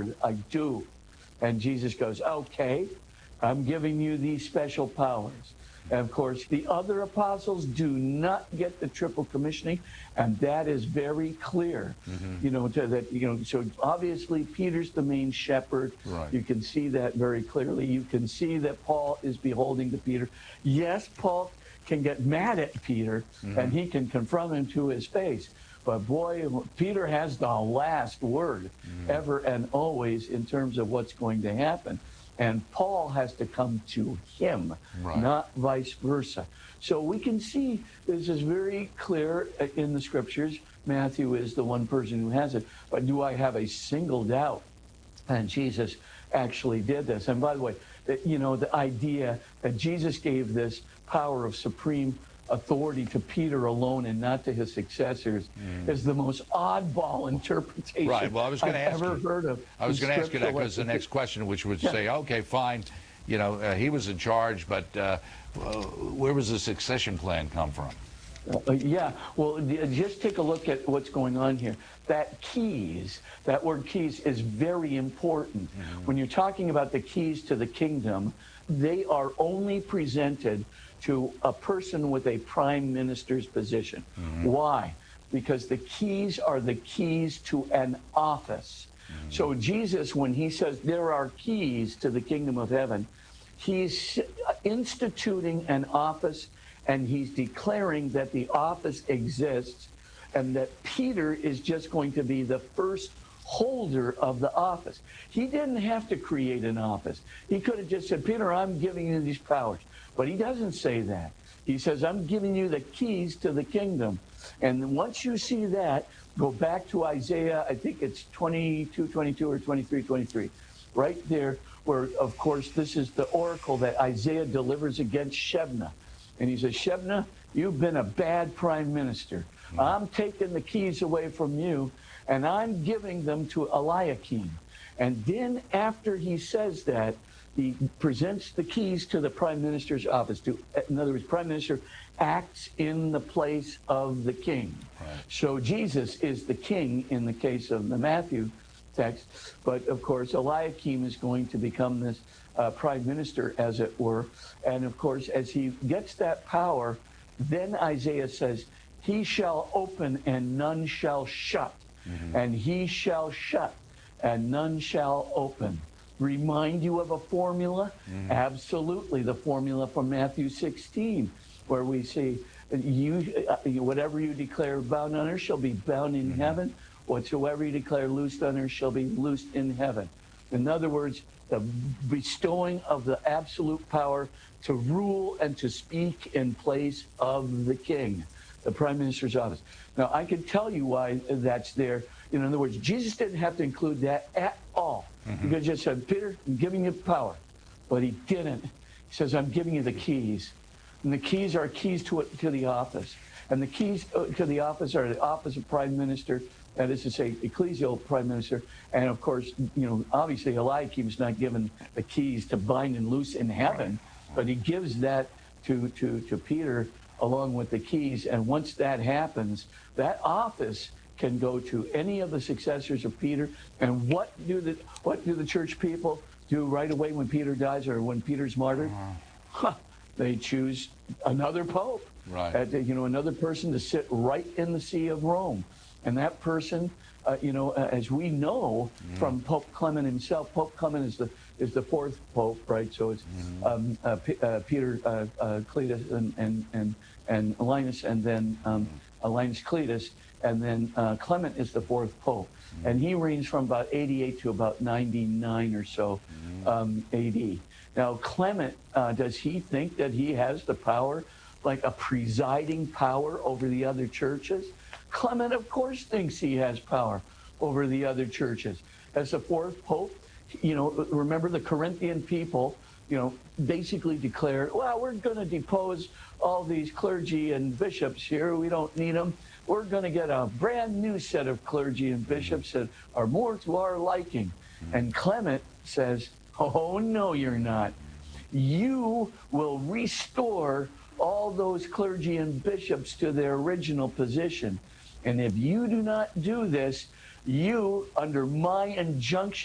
Lord, I do. And Jesus goes, okay, I'm giving you these special powers. And of course, the other apostles do not get the triple commissioning, and that is very clear. So obviously Peter's the main shepherd. Right. You can see that very clearly. You can see that Paul is beholding to Peter. Yes, Paul can get mad at Peter, and he can confront him to his face. But boy, Peter has the last word ever and always in terms of what's going to happen. And Paul has to come to him, not vice versa. So we can see this is very clear in the scriptures. Matthew is the one person who has it. But do I have a single doubt? And Jesus actually did this. And by the way, the idea that Jesus gave this power of supreme authority to Peter alone and not to his successors is the most oddball interpretation I've ever heard of. I was going to ask you that because the next question, which would say, okay, fine, he was in charge, but where was the succession plan come from? Well, just take a look at what's going on here. That word keys is very important. When you're talking about the keys to the kingdom, they are only presented to a person with a prime minister's position. Why? Because the keys are the keys to an office. So Jesus, when he says there are keys to the kingdom of heaven, he's instituting an office, and he's declaring that the office exists and that Peter is just going to be the first holder of the office. He didn't have to create an office. He could have just said, Peter, I'm giving you these powers. But he doesn't say that. He says, I'm giving you the keys to the kingdom. And once you see that, go back to Isaiah, I think it's 22:22 or 23:23, right there, where, of course, this is the oracle that Isaiah delivers against Shebna. And he says, Shebna, you've been a bad prime minister. I'm taking the keys away from you, and I'm giving them to Eliakim. And then after he says that, he presents the keys to the prime minister's office. In other words, prime minister acts in the place of the king. Right. So Jesus is the king in the case of the Matthew text. But, of course, Eliakim is going to become this prime minister, as it were. And, of course, as he gets that power, then Isaiah says, he shall open and none shall shut. And he shall shut and none shall open. Remind you of a formula? Absolutely, the formula from Matthew 16, where we see, whatever you declare bound on earth shall be bound in heaven. Whatsoever you declare loosed on earth shall be loosed in heaven. In other words, the bestowing of the absolute power to rule and to speak in place of the king, the prime minister's office. Now, I can tell you why that's there. In other words, Jesus didn't have to include that at all. He could have just said, Peter, I'm giving you power. But he didn't. He says, I'm giving you the keys. And the keys are keys to the office. And the keys to the office are the office of prime minister, that is to say, ecclesial prime minister. And, of course, obviously Eliakim is not given the keys to bind and loose in heaven, but he gives that to Peter along with the keys. And once that happens, that office can go to any of the successors of Peter. And what do the church people do right away when Peter dies or when Peter's martyred? They choose another pope, another person to sit right in the See of Rome. And that person, as we know from Pope Clement himself, Pope Clement is the fourth pope, right? So it's Peter Cletus and Linus, and then Linus Cletus. And then Clement is the fourth pope. And he reigns from about 88 to about 99 or so AD. Now, Clement, does he think that he has the power, like a presiding power over the other churches? Clement, of course, thinks he has power over the other churches. As the fourth pope, remember the Corinthian people, basically declared, well, we're going to depose all these clergy and bishops here. We don't need them. We're going to get a brand new set of clergy and bishops that are more to our liking. And Clement says, oh, no, you're not. You will restore all those clergy and bishops to their original position. And if you do not do this, you, under my injunction,